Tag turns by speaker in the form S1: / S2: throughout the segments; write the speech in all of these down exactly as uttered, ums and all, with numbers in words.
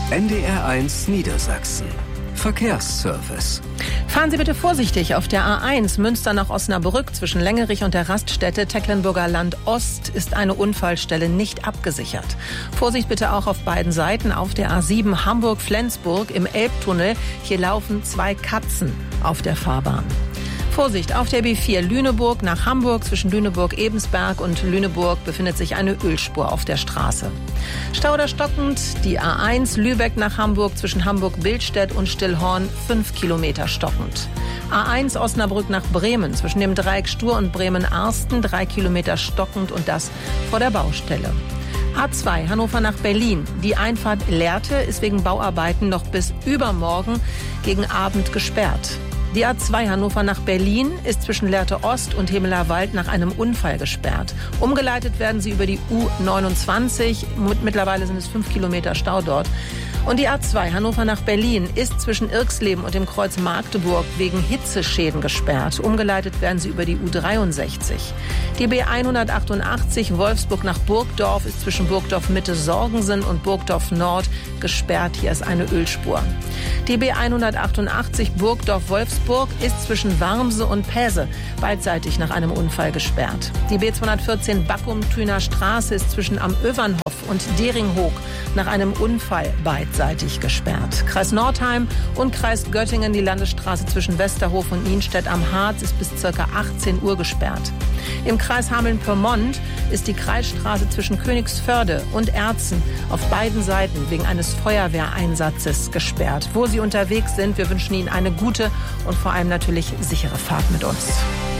S1: N D R eins Niedersachsen. Verkehrsservice.
S2: Fahren Sie bitte vorsichtig auf der A eins Münster nach Osnabrück zwischen Längerich und der Raststätte Tecklenburger Land Ost ist eine Unfallstelle nicht abgesichert. Vorsicht bitte auch auf beiden Seiten auf der A sieben Hamburg-Flensburg im Elbtunnel. Hier laufen zwei Katzen auf der Fahrbahn. Vorsicht, auf der B vier Lüneburg nach Hamburg zwischen Lüneburg-Ebensberg und Lüneburg befindet sich eine Ölspur auf der Straße. Stau oder stockend, die A eins Lübeck nach Hamburg zwischen Hamburg-Bildstedt und Stillhorn fünf Kilometer stockend. A eins Osnabrück nach Bremen zwischen dem Dreieck Stur und Bremen-Arsten drei Kilometer stockend und das vor der Baustelle. A zwei Hannover nach Berlin. Die Einfahrt Lehrte ist wegen Bauarbeiten noch bis übermorgen gegen Abend gesperrt. Die A zwei Hannover nach Berlin ist zwischen Lehrte Ost und Hemelerwald nach einem Unfall gesperrt. Umgeleitet werden sie über die U neunundzwanzig. Mittlerweile sind es fünf Kilometer Stau dort. Und die A zwei Hannover nach Berlin ist zwischen Irxleben und dem Kreuz Magdeburg wegen Hitzeschäden gesperrt. Umgeleitet werden sie über die U dreiundsechzig. Die B hundertachtundachtzig Wolfsburg nach Burgdorf ist zwischen Burgdorf Mitte Sorgensen und Burgdorf Nord gesperrt. Hier ist eine Ölspur. Die B hundertachtundachtzig Burgdorf-Wolfsburg ist zwischen Warmse und Päse beidseitig nach einem Unfall gesperrt. Die B zweihundertvierzehn Backum-Thüner Straße ist zwischen Am Öwernhof und Deringhoog nach einem Unfall beidseitig gesperrt. Kreis Nordheim und Kreis Göttingen, die Landesstraße zwischen Westerhof und Nienstedt am Harz ist bis ca. achtzehn Uhr gesperrt. Im Kreis Hameln-Pyrmont ist die Kreisstraße zwischen Königsförde und Erzen auf beiden Seiten wegen eines Feuerwehreinsatzes gesperrt. Wo Sie unterwegs sind, wir wünschen Ihnen eine gute und vor allem natürlich sichere Fahrt mit uns.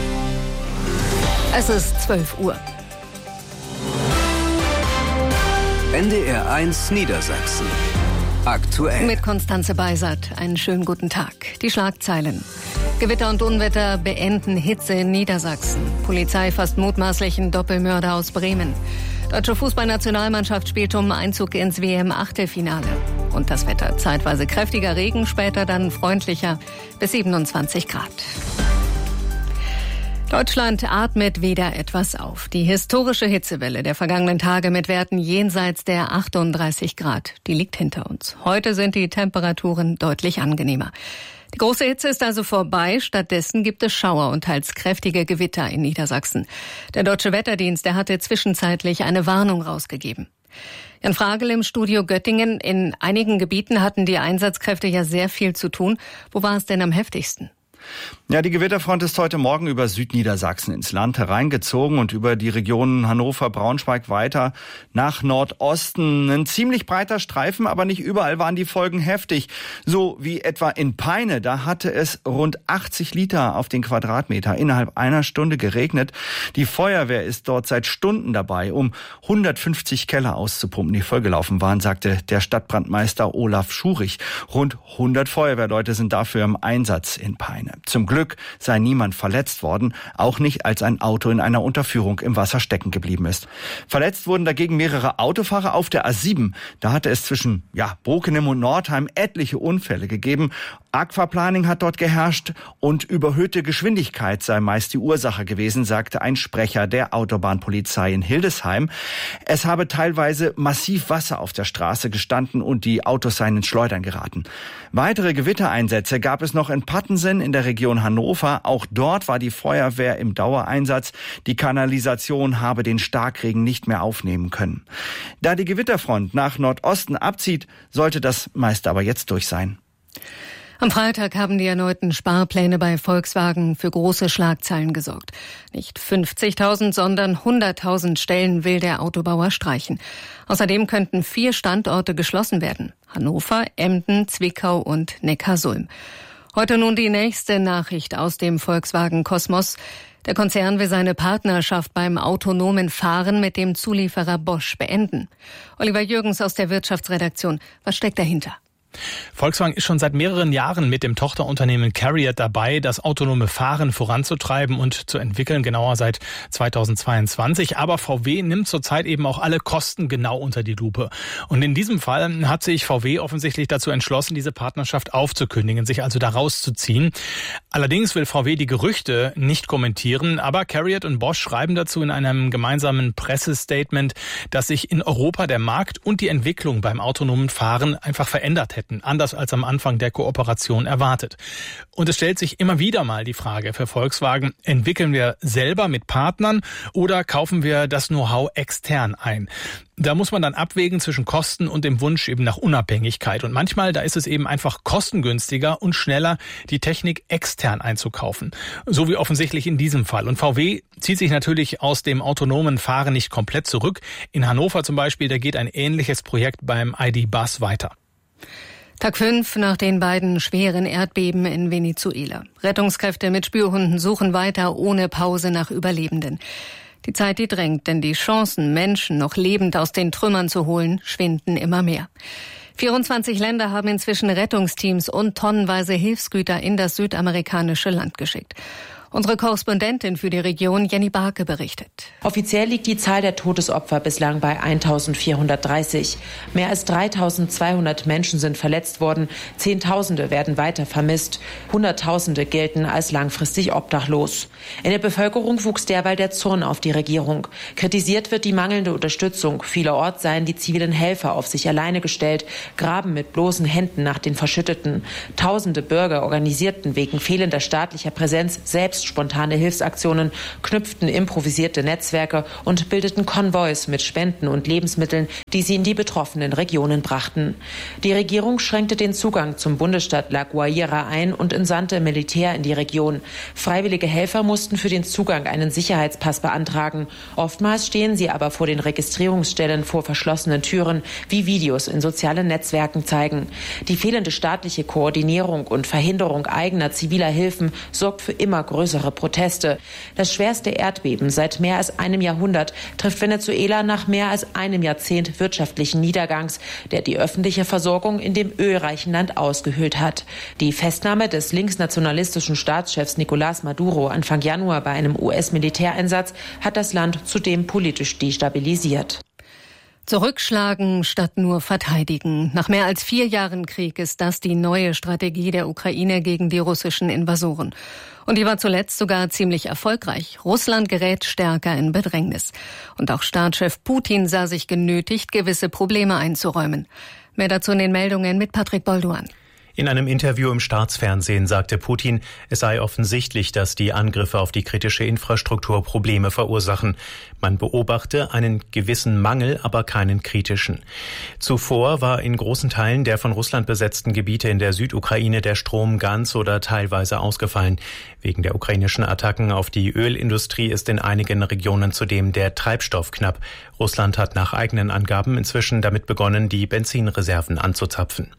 S2: Es ist zwölf Uhr.
S1: N D R eins Niedersachsen. Aktuell.
S3: Mit Konstanze Beisert. Einen schönen guten Tag. Die Schlagzeilen. Gewitter und Unwetter beenden Hitze in Niedersachsen. Polizei fasst mutmaßlichen Doppelmörder aus Bremen. Deutsche Fußballnationalmannschaft spielt um Einzug ins W M-Achtelfinale. Und das Wetter. Zeitweise kräftiger Regen, später dann freundlicher bis siebenundzwanzig Grad. Deutschland atmet wieder etwas auf. Die historische Hitzewelle der vergangenen Tage mit Werten jenseits der achtunddreißig Grad, die liegt hinter uns. Heute sind die Temperaturen deutlich angenehmer. Die große Hitze ist also vorbei. Stattdessen gibt es Schauer und teils kräftige Gewitter in Niedersachsen. Der Deutsche Wetterdienst, der hatte zwischenzeitlich eine Warnung rausgegeben. Jan Fragel im Studio Göttingen. In einigen Gebieten hatten die Einsatzkräfte ja sehr viel zu tun. Wo war es denn am heftigsten?
S4: Ja, die Gewitterfront ist heute Morgen über Südniedersachsen ins Land hereingezogen und über die Regionen Hannover, Braunschweig weiter nach Nordosten. Ein ziemlich breiter Streifen, aber nicht überall waren die Folgen heftig. So wie etwa in Peine, da hatte es rund achtzig Liter auf den Quadratmeter innerhalb einer Stunde geregnet. Die Feuerwehr ist dort seit Stunden dabei, um hundertfünfzig Keller auszupumpen, die vollgelaufen waren, sagte der Stadtbrandmeister Olaf Schurich. Rund hundert Feuerwehrleute sind dafür im Einsatz in Peine. Zum Glück sei niemand verletzt worden, auch nicht, als ein Auto in einer Unterführung im Wasser stecken geblieben ist. Verletzt wurden dagegen mehrere Autofahrer auf der A sieben. Da hatte es zwischen ja, Bokenem und Nordheim etliche Unfälle gegeben. Aquaplaning hat dort geherrscht und überhöhte Geschwindigkeit sei meist die Ursache gewesen, sagte ein Sprecher der Autobahnpolizei in Hildesheim. Es habe teilweise massiv Wasser auf der Straße gestanden und die Autos seien ins Schleudern geraten. Weitere Gewittereinsätze gab es noch in Pattensen in der Region Hannover. Auch dort war die Feuerwehr im Dauereinsatz. Die Kanalisation habe den Starkregen nicht mehr aufnehmen können. Da die Gewitterfront nach Nordosten abzieht, sollte das meiste aber jetzt durch sein.
S3: Am Freitag haben die erneuten Sparpläne bei Volkswagen für große Schlagzeilen gesorgt. Nicht fünfzigtausend, sondern hunderttausend Stellen will der Autobauer streichen. Außerdem könnten vier Standorte geschlossen werden: Hannover, Emden, Zwickau und Neckarsulm. Heute nun die nächste Nachricht aus dem Volkswagen-Kosmos. Der Konzern will seine Partnerschaft beim autonomen Fahren mit dem Zulieferer Bosch beenden. Oliver Jürgens aus der Wirtschaftsredaktion. Was steckt dahinter?
S5: Volkswagen ist schon seit mehreren Jahren mit dem Tochterunternehmen CARIAD dabei, das autonome Fahren voranzutreiben und zu entwickeln, genauer seit zweitausendzweiundzwanzig. Aber V W nimmt zurzeit eben auch alle Kosten genau unter die Lupe. Und in diesem Fall hat sich V W offensichtlich dazu entschlossen, diese Partnerschaft aufzukündigen, sich also da rauszuziehen. Allerdings will V W die Gerüchte nicht kommentieren, aber CARIAD und Bosch schreiben dazu in einem gemeinsamen Pressestatement, dass sich in Europa der Markt und die Entwicklung beim autonomen Fahren einfach verändert hätten. Anders als am Anfang der Kooperation erwartet. Und es stellt sich immer wieder mal die Frage für Volkswagen, entwickeln wir selber mit Partnern oder kaufen wir das Know-how extern ein? Da muss man dann abwägen zwischen Kosten und dem Wunsch eben nach Unabhängigkeit. Und manchmal, da ist es eben einfach kostengünstiger und schneller, die Technik extern einzukaufen. So wie offensichtlich in diesem Fall. Und V W zieht sich natürlich aus dem autonomen Fahren nicht komplett zurück. In Hannover zum Beispiel, da geht ein ähnliches Projekt beim I D. Buzz weiter.
S3: Tag fünf nach den beiden schweren Erdbeben in Venezuela. Rettungskräfte mit Spürhunden suchen weiter ohne Pause nach Überlebenden. Die Zeit, die drängt, denn die Chancen, Menschen noch lebend aus den Trümmern zu holen, schwinden immer mehr. vierundzwanzig Länder haben inzwischen Rettungsteams und tonnenweise Hilfsgüter in das südamerikanische Land geschickt. Unsere Korrespondentin für die Region Jenny Barke berichtet.
S6: Offiziell liegt die Zahl der Todesopfer bislang bei eintausendvierhundertdreißig. Mehr als dreitausendzweihundert Menschen sind verletzt worden. Zehntausende werden weiter vermisst. Hunderttausende gelten als langfristig obdachlos. In der Bevölkerung wuchs derweil der Zorn auf die Regierung. Kritisiert wird die mangelnde Unterstützung. Vielerorts seien die zivilen Helfer auf sich alleine gestellt, graben mit bloßen Händen nach den Verschütteten. Tausende Bürger organisierten wegen fehlender staatlicher Präsenz selbst spontane Hilfsaktionen, knüpften improvisierte Netzwerke und bildeten Konvois mit Spenden und Lebensmitteln, die sie in die betroffenen Regionen brachten. Die Regierung schränkte den Zugang zum Bundesstaat La Guaira ein und entsandte Militär in die Region. Freiwillige Helfer mussten für den Zugang einen Sicherheitspass beantragen. Oftmals stehen sie aber vor den Registrierungsstellen vor verschlossenen Türen, wie Videos in sozialen Netzwerken zeigen. Die fehlende staatliche Koordinierung und Verhinderung eigener ziviler Hilfen sorgt für immer größere Proteste. Das schwerste Erdbeben seit mehr als einem Jahrhundert trifft Venezuela nach mehr als einem Jahrzehnt wirtschaftlichen Niedergangs, der die öffentliche Versorgung in dem ölreichen Land ausgehöhlt hat. Die Festnahme des linksnationalistischen Staatschefs Nicolás Maduro Anfang Januar bei einem U S-Militäreinsatz hat das Land zudem politisch destabilisiert.
S3: Zurückschlagen statt nur verteidigen. Nach mehr als vier Jahren Krieg ist das die neue Strategie der Ukraine gegen die russischen Invasoren. Und die war zuletzt sogar ziemlich erfolgreich. Russland gerät stärker in Bedrängnis. Und auch Staatschef Putin sah sich genötigt, gewisse Probleme einzuräumen. Mehr dazu in den Meldungen mit Patrick Bolduan.
S7: In einem Interview im Staatsfernsehen sagte Putin, es sei offensichtlich, dass die Angriffe auf die kritische Infrastruktur Probleme verursachen. Man beobachte einen gewissen Mangel, aber keinen kritischen. Zuvor war in großen Teilen der von Russland besetzten Gebiete in der Südukraine der Strom ganz oder teilweise ausgefallen. Wegen der ukrainischen Attacken auf die Ölindustrie ist in einigen Regionen zudem der Treibstoff knapp. Russland hat nach eigenen Angaben inzwischen damit begonnen, die Benzinreserven anzuzapfen.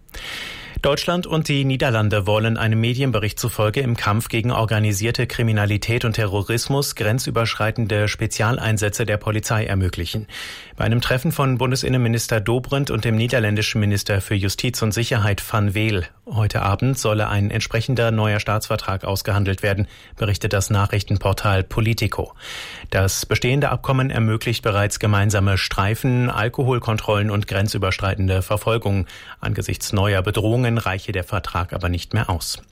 S7: Deutschland und die Niederlande wollen einem Medienbericht zufolge im Kampf gegen organisierte Kriminalität und Terrorismus grenzüberschreitende Spezialeinsätze der Polizei ermöglichen. Bei einem Treffen von Bundesinnenminister Dobrindt und dem niederländischen Minister für Justiz und Sicherheit Van Weel heute Abend solle ein entsprechender neuer Staatsvertrag ausgehandelt werden, berichtet das Nachrichtenportal Politico. Das bestehende Abkommen ermöglicht bereits gemeinsame Streifen, Alkoholkontrollen und grenzüberschreitende Verfolgung. Angesichts neuer Bedrohungen reiche der Vertrag aber nicht mehr aus.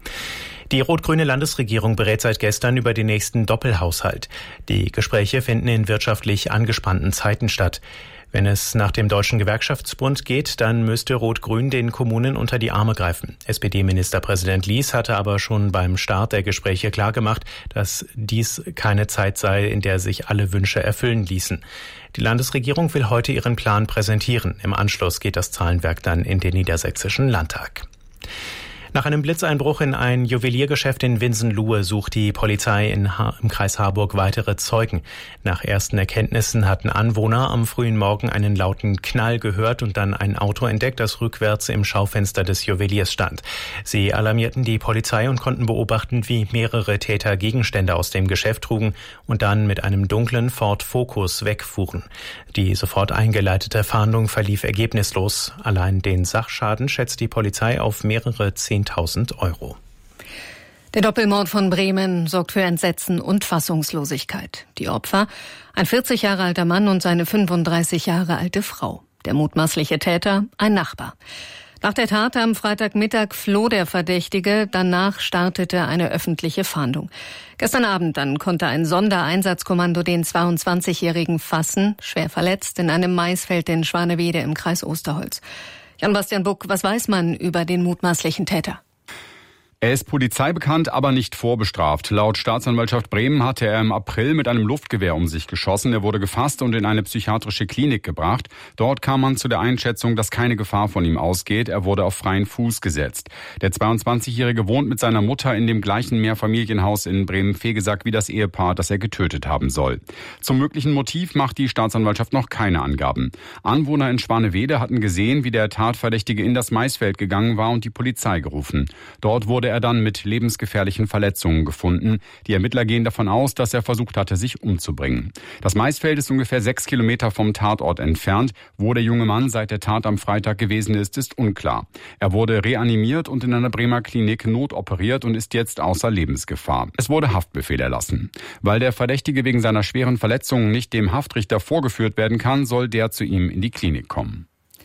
S7: Die rot-grüne Landesregierung berät seit gestern über den nächsten Doppelhaushalt. Die Gespräche finden in wirtschaftlich angespannten Zeiten statt. Wenn es nach dem Deutschen Gewerkschaftsbund geht, dann müsste Rot-Grün den Kommunen unter die Arme greifen. S P D-Ministerpräsident Lies hatte aber schon beim Start der Gespräche klargemacht, dass dies keine Zeit sei, in der sich alle Wünsche erfüllen ließen. Die Landesregierung will heute ihren Plan präsentieren. Im Anschluss geht das Zahlenwerk dann in den Niedersächsischen Landtag. Nach einem Blitzeinbruch in ein Juweliergeschäft in Winsenlohe sucht die Polizei in ha- im Kreis Harburg weitere Zeugen. Nach ersten Erkenntnissen hatten Anwohner am frühen Morgen einen lauten Knall gehört und dann ein Auto entdeckt, das rückwärts im Schaufenster des Juweliers stand. Sie alarmierten die Polizei und konnten beobachten, wie mehrere Täter Gegenstände aus dem Geschäft trugen und dann mit einem dunklen Ford Focus wegfuhren. Die sofort eingeleitete Fahndung verlief ergebnislos. Allein den Sachschaden schätzt die Polizei auf mehrere zehntausend Euro.
S3: Der Doppelmord von Bremen sorgt für Entsetzen und Fassungslosigkeit. Die Opfer, ein vierzig Jahre alter Mann und seine fünfunddreißig Jahre alte Frau. Der mutmaßliche Täter, ein Nachbar. Nach der Tat am Freitagmittag floh der Verdächtige, danach startete eine öffentliche Fahndung. Gestern Abend dann konnte ein Sondereinsatzkommando den zweiundzwanzigjährigen fassen, schwer verletzt, in einem Maisfeld in Schwanewede im Kreis Osterholz. Jan-Bastian Buck, was weiß man über den mutmaßlichen Täter?
S8: Er ist polizeibekannt, aber nicht vorbestraft. Laut Staatsanwaltschaft Bremen hatte er im April mit einem Luftgewehr um sich geschossen. Er wurde gefasst und in eine psychiatrische Klinik gebracht. Dort kam man zu der Einschätzung, dass keine Gefahr von ihm ausgeht. Er wurde auf freien Fuß gesetzt. Der zweiundzwanzigjährige wohnt mit seiner Mutter in dem gleichen Mehrfamilienhaus in Bremen-Vegesack wie das Ehepaar, das er getötet haben soll. Zum möglichen Motiv macht die Staatsanwaltschaft noch keine Angaben. Anwohner in Schwanewede hatten gesehen, wie der Tatverdächtige in das Maisfeld gegangen war und die Polizei gerufen. Dort wurde er dann mit lebensgefährlichen Verletzungen gefunden. Die Ermittler gehen davon aus, dass er versucht hatte, sich umzubringen. Das Maisfeld ist ungefähr sechs Kilometer vom Tatort entfernt. Wo der junge Mann seit der Tat am Freitag gewesen ist, ist unklar. Er wurde reanimiert und in einer Bremer Klinik notoperiert und ist jetzt außer Lebensgefahr. Es wurde Haftbefehl erlassen. Weil der Verdächtige wegen seiner schweren Verletzungen nicht dem Haftrichter vorgeführt werden kann, soll der zu ihm in die Klinik kommen.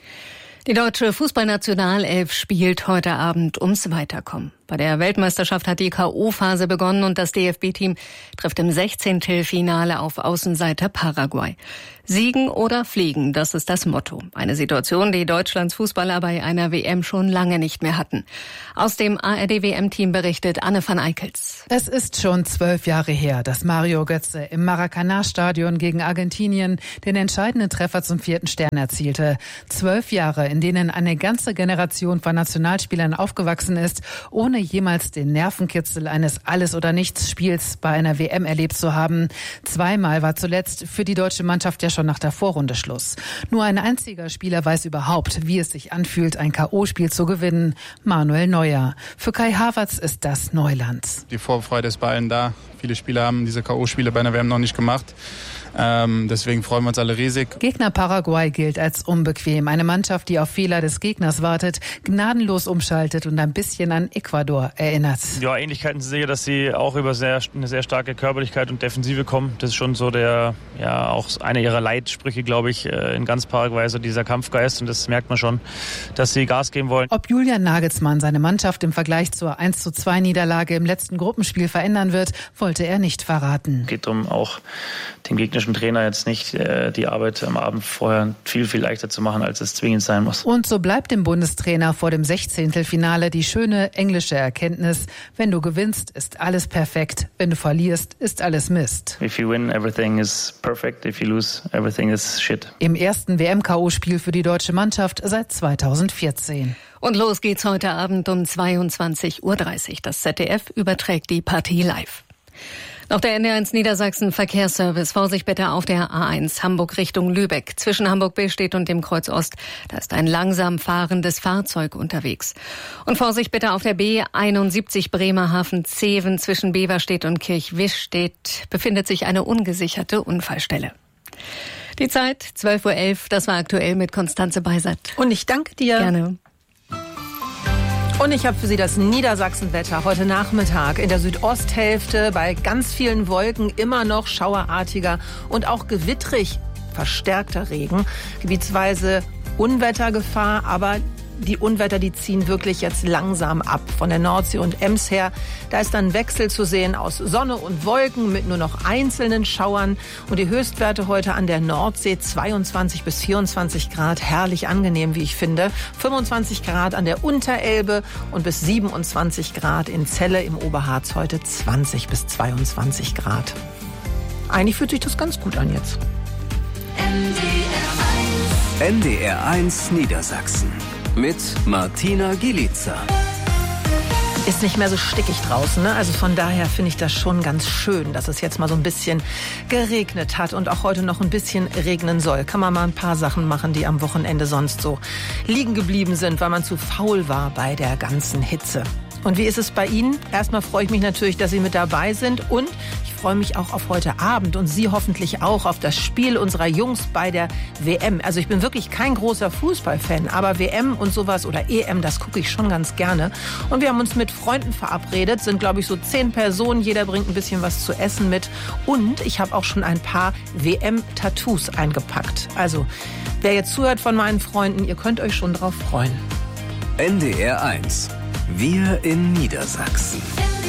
S3: Die deutsche Fußballnationalelf spielt heute Abend ums Weiterkommen. Bei der Weltmeisterschaft hat die K O-Phase begonnen und das D F B-Team trifft im Sechzehntelfinale auf Außenseiter Paraguay. Siegen oder fliegen, das ist das Motto. Eine Situation, die Deutschlands Fußballer bei einer W M schon lange nicht mehr hatten. Aus dem A R D-W M-Team berichtet Anne van Eickels.
S9: Es ist schon zwölf Jahre her, dass Mario Götze im Maracanã-Stadion gegen Argentinien den entscheidenden Treffer zum vierten Stern erzielte. Zwölf Jahre, in denen eine ganze Generation von Nationalspielern aufgewachsen ist, ohne jemals den Nervenkitzel eines Alles-oder-Nichts-Spiels bei einer W M erlebt zu haben. Zweimal war zuletzt für die deutsche Mannschaft ja schon nach der Vorrunde Schluss. Nur ein einziger Spieler weiß überhaupt, wie es sich anfühlt, ein K O-Spiel zu gewinnen. Manuel Neuer. Für Kai Havertz ist das Neuland.
S10: Die Vorfreude ist bei allen da. Viele Spieler haben diese K O-Spiele bei einer W M noch nicht gemacht. Ähm, deswegen freuen wir uns alle riesig.
S9: Gegner Paraguay gilt als unbequem. Eine Mannschaft, die auf Fehler des Gegners wartet, gnadenlos umschaltet und ein bisschen an Ecuador erinnert.
S11: Ja, Ähnlichkeiten sind sicher, dass sie auch über sehr, eine sehr starke Körperlichkeit und Defensive kommen. Das ist schon so der, ja, auch einer ihrer Leitsprüche, glaube ich, in ganz Paraguay, so dieser Kampfgeist. Und das merkt man schon, dass sie Gas geben wollen.
S9: Ob Julian Nagelsmann seine Mannschaft im Vergleich zur eins zu zwei Niederlage im letzten Gruppenspiel verändern wird, wollte er nicht verraten.
S11: Es geht darum, auch dem gegnerischen Trainer jetzt nicht äh, die Arbeit am Abend vorher viel, viel leichter zu machen, als es zwingend sein muss.
S9: Und so bleibt dem Bundestrainer vor dem Sechzehntelfinale die schöne englische Erkenntnis: Wenn du gewinnst, ist alles perfekt. Wenn du verlierst, ist alles Mist.
S11: If you win, everything is perfect. If you lose, everything is shit.
S9: Im ersten W M-K O-Spiel für die deutsche Mannschaft seit zweitausendvierzehn.
S3: Und los geht's heute Abend um zweiundzwanzig Uhr dreißig. Das Z D F überträgt die Partie live. Noch der N D R eins Niedersachsen Verkehrsservice. Vorsicht bitte auf der A eins Hamburg Richtung Lübeck. Zwischen Hamburg-Billstedt und dem Kreuz Ost. Da ist ein langsam fahrendes Fahrzeug unterwegs. Und Vorsicht bitte auf der B einundsiebzig Bremerhaven-Zeven. Zwischen Beverstedt und Kirchwischstedt befindet sich eine ungesicherte Unfallstelle. Die Zeit zwölf Uhr elf. Das war aktuell mit Konstanze Beisert.
S2: Und ich danke dir.
S3: Gerne.
S2: Und ich habe für Sie das Niedersachsenwetter heute Nachmittag. In der Südosthälfte bei ganz vielen Wolken immer noch schauerartiger und auch gewittrig verstärkter Regen. Gebietsweise Unwettergefahr, aber die Unwetter, die ziehen wirklich jetzt langsam ab. Von der Nordsee und Ems her, da ist dann Wechsel zu sehen aus Sonne und Wolken mit nur noch einzelnen Schauern. Und die Höchstwerte heute an der Nordsee zweiundzwanzig bis vierundzwanzig Grad, herrlich angenehm, wie ich finde. fünfundzwanzig Grad an der Unterelbe und bis siebenundzwanzig Grad in Celle im Oberharz heute zwanzig bis zweiundzwanzig Grad. Eigentlich fühlt sich das ganz gut an jetzt.
S1: N D R eins Niedersachsen mit Martina Gielitzer.
S2: ist nicht mehr so stickig draußen, ne? Also von daher finde ich das schon ganz schön, dass es jetzt mal so ein bisschen geregnet hat und auch heute noch ein bisschen regnen soll. Kann man mal ein paar Sachen machen, die am Wochenende sonst so liegen geblieben sind, weil man zu faul war bei der ganzen Hitze. Und wie ist es bei Ihnen? Erstmal freue ich mich natürlich, dass Sie mit dabei sind und ich freue mich auch auf heute Abend und Sie hoffentlich auch auf das Spiel unserer Jungs bei der W M. Also ich bin wirklich kein großer Fußballfan, aber W M und sowas oder E M, das gucke ich schon ganz gerne. Und wir haben uns mit Freunden verabredet, sind glaube ich so zehn Personen, jeder bringt ein bisschen was zu essen mit und ich habe auch schon ein paar W M-Tattoos eingepackt. Also wer jetzt zuhört von meinen Freunden, ihr könnt euch schon drauf freuen.
S1: N D R eins. Wir in Niedersachsen.